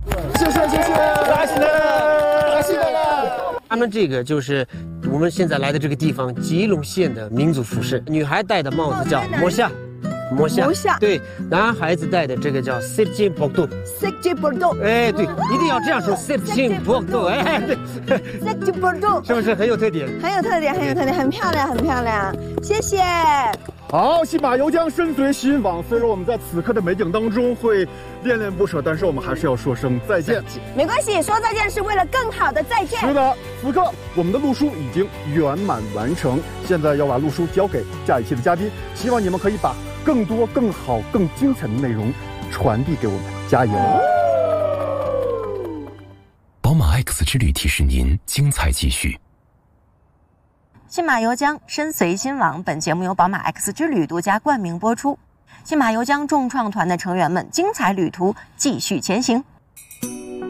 谢谢，拉西了。 他们这个就是我们现在来的这个地方，吉隆县的民族服饰。女孩戴的帽子叫摩夏。对，男孩子戴的这个叫 Sirjin Bordeaux。Sirjin Bordeaux。哎，对，一定要这样说 Sirjin Bordeaux。哎，对 ，Sirjin Bordeaux， 是不是很有特点？ 很有特点，很漂亮，谢谢。 好，信马由缰，身随心往。虽然我们在此刻的美景当中会恋恋不舍，但是我们还是要说声再见。 没关系，说再见是为了更好的再见。 是的，此刻我们的录书已经圆满完成，现在要把录书交给下一期的嘉宾，希望你们可以把更多、更好、更精彩的内容传递给我们，加油！ 宝马 X 之旅提示您：精彩继续。 信马由缰，身随心往。本节目由宝马 X 之旅独家冠名播出。信马由缰众创团的成员们，精彩旅途继续前行。